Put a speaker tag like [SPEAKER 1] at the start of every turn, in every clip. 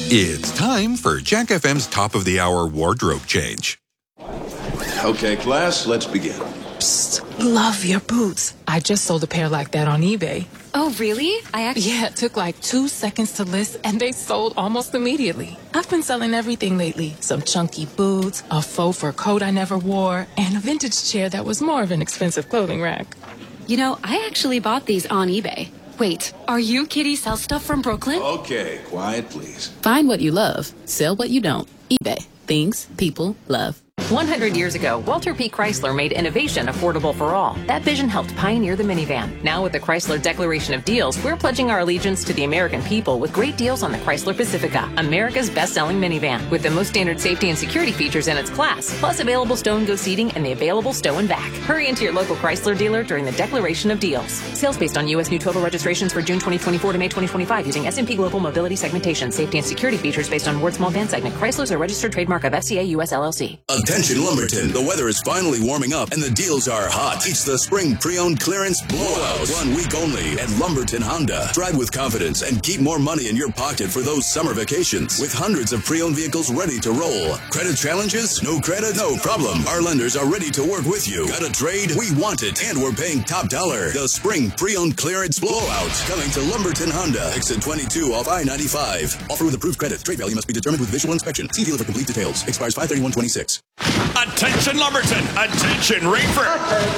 [SPEAKER 1] It's time for Jack FM's Top of the Hour wardrobe change.
[SPEAKER 2] Okay, class, let's begin.
[SPEAKER 3] Psst, love your boots. I just sold a pair like that on eBay.
[SPEAKER 4] Oh, really?
[SPEAKER 3] Yeah, it took like 2 seconds to list, and they sold almost immediately. I've been selling everything lately. Some chunky boots, a faux fur coat I never wore, and a vintage chair that was more of an expensive clothing rack.
[SPEAKER 4] You know, I actually bought these on eBay. Wait, are you Kitty Sell Stuff from Brooklyn?
[SPEAKER 2] Okay, quiet, please.
[SPEAKER 5] Find what you love. Sell what you don't. eBay. Things people love.
[SPEAKER 6] 100 years ago, Walter P. Chrysler made innovation affordable for all. That vision helped pioneer the minivan. Now with the Chrysler Declaration of Deals, we're pledging our allegiance to the American people with great deals on the Chrysler Pacifica, America's best-selling minivan, with the most standard safety and security features in its class, plus available stow and go seating and the available stow and back. Hurry into your local Chrysler dealer during the Declaration of Deals. Sales based on U.S. new total registrations for June 2024 to May 2025 using S&P Global Mobility segmentation. Safety and security features based on Ward Small Van segment. Chrysler is a registered trademark of FCA US LLC.
[SPEAKER 7] Attention Lumberton, the weather is finally warming up and the deals are hot. It's the spring pre-owned clearance blowout. 1 week only at Lumberton Honda. Drive with confidence and keep more money in your pocket for those summer vacations. With hundreds of pre-owned vehicles ready to roll. Credit challenges? No credit? No problem. Our lenders are ready to work with you. Got a trade? We want it. And we're paying top dollar. The spring pre-owned clearance blowout. Coming to Lumberton Honda. Exit 22 off I-95. Offer with approved credit. Trade value must be determined with visual inspection. See dealer for complete details. Expires 5/31/26.
[SPEAKER 8] Attention Lumberton! Attention Reefer!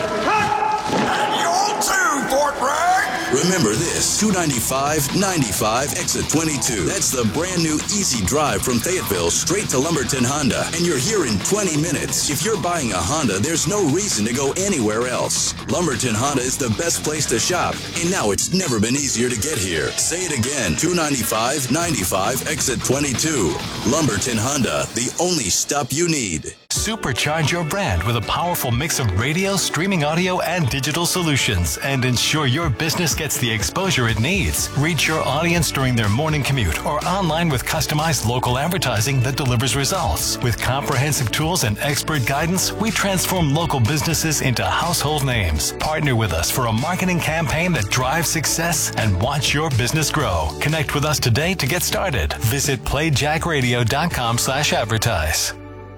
[SPEAKER 8] And you too, Fort Bragg!
[SPEAKER 7] Remember this, 295-95, exit 22. That's the brand new easy drive from Fayetteville straight to Lumberton Honda. And you're here in 20 minutes. If you're buying a Honda, there's no reason to go anywhere else. Lumberton Honda is the best place to shop. And now it's never been easier to get here. Say it again, 295-95, exit 22. Lumberton Honda, the only stop you need.
[SPEAKER 9] Supercharge your brand with a powerful mix of radio, streaming audio, and digital solutions, and ensure your business gets the exposure it needs. Reach your audience during their morning commute or online with customized local advertising that delivers results. With comprehensive tools and expert guidance, we transform local businesses into household names. Partner with us for a marketing campaign that drives success and watch your business grow. Connect with us today to get started. Visit playjackradio.com/advertise.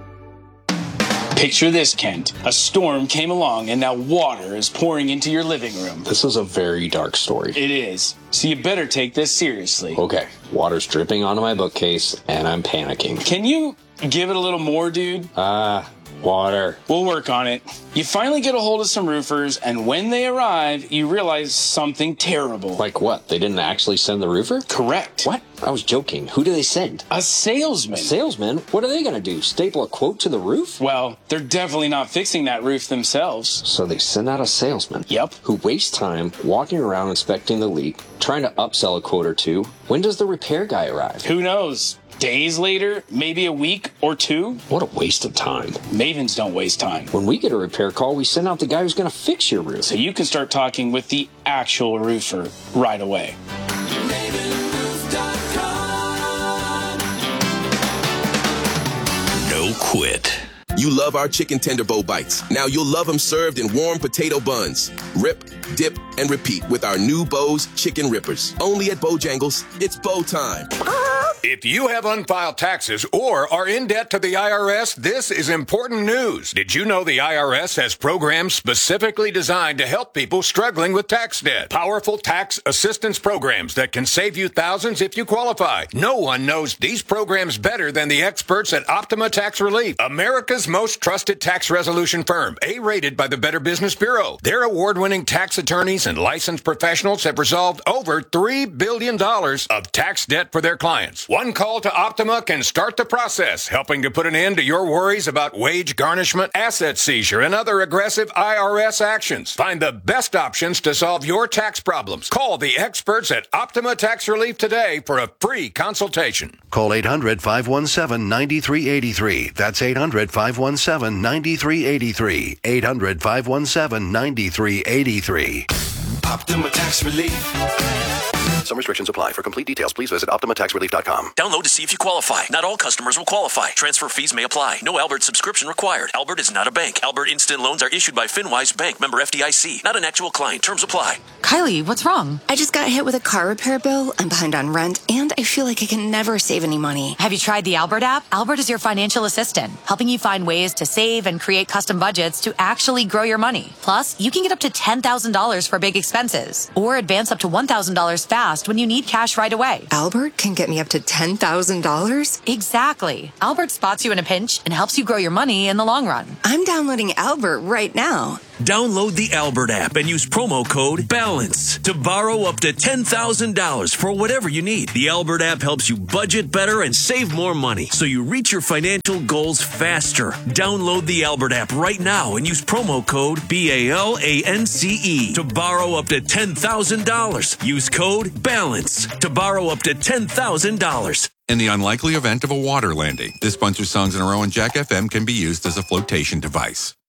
[SPEAKER 10] Picture this, Kent. A storm came along and now water is pouring into your living room.
[SPEAKER 11] This is a very dark story.
[SPEAKER 10] It is. So you better take this seriously.
[SPEAKER 11] Okay. Water's dripping onto my bookcase and I'm panicking.
[SPEAKER 10] Can you give it a little more, dude?
[SPEAKER 11] Water.
[SPEAKER 10] We'll work on it. You finally get a hold of some roofers, and when they arrive, you realize something terrible.
[SPEAKER 11] Like what? They didn't actually send the roofer?
[SPEAKER 10] Correct.
[SPEAKER 11] What? I was joking. Who do they send?
[SPEAKER 10] A salesman.
[SPEAKER 11] A salesman? What are they going to do? Staple a quote to the roof?
[SPEAKER 10] Well, they're definitely not fixing that roof themselves.
[SPEAKER 11] So they send out a salesman?
[SPEAKER 10] Yep.
[SPEAKER 11] Who wastes time walking around inspecting the leak, trying to upsell a quote or two. When does the repair guy arrive?
[SPEAKER 10] Who knows? Days later, maybe a week or two.
[SPEAKER 11] What a waste of time.
[SPEAKER 10] Mavens don't waste time.
[SPEAKER 11] When we get a repair call, we send out the guy who's going to fix your roof.
[SPEAKER 10] So you can start talking with the actual roofer right away.
[SPEAKER 12] No quit. You love our chicken tender bowl bites. Now you'll love them served in warm potato buns. Rip, dip, and repeat with our new Bo's Chicken Rippers. Only at Bojangles, it's Bo time.
[SPEAKER 8] If you have unfiled taxes or are in debt to the IRS, this is important news. Did you know the IRS has programs specifically designed to help people struggling with tax debt? Powerful tax assistance programs that can save you thousands if you qualify. No one knows these programs better than the experts at Optima Tax Relief, America's most trusted tax resolution firm, A-rated by the Better Business Bureau. Their award-winning tax attorneys and licensed professionals have resolved over $3 billion of tax debt for their clients. One call to Optima can start the process, helping to put an end to your worries about wage garnishment, asset seizure, and other aggressive IRS actions. Find the best options to solve your tax problems. Call the experts at Optima Tax Relief today for a free consultation.
[SPEAKER 13] Call 800-517-9383. That's 800-517-9383. 800-517-9383.
[SPEAKER 14] Optima Tax Relief.
[SPEAKER 13] Some restrictions apply. For complete details, please visit OptimaTaxRelief.com.
[SPEAKER 14] Download to see if you qualify. Not all customers will qualify. Transfer fees may apply. No Albert subscription required. Albert is not a bank. Albert Instant Loans are issued by FinWise Bank, member FDIC. Not an actual client. Terms apply.
[SPEAKER 15] Kylie, what's wrong? I just got hit with a car repair bill. I'm behind on rent, and I feel like I can never save any money.
[SPEAKER 16] Have you tried the Albert app? Albert is your financial assistant, helping you find ways to save and create custom budgets to actually grow your money. Plus, you can get up to $10,000 for big expenses, or advance up to $1,000 fast when you need cash right away.
[SPEAKER 15] Albert can get me up to $10,000?
[SPEAKER 16] Exactly. Albert spots you in a pinch and helps you grow your money in the long run.
[SPEAKER 15] I'm downloading Albert right now.
[SPEAKER 14] Download the Albert app and use promo code BALANCE to borrow up to $10,000 for whatever you need. The Albert app helps you budget better and save more money so you reach your financial goals faster. Download the Albert app right now and use promo code BALANCE to borrow up to $10,000. Use code BALANCE to borrow up to $10,000.
[SPEAKER 1] In the unlikely event of a water landing, this bunch of songs in a row on Jack FM can be used as a flotation device.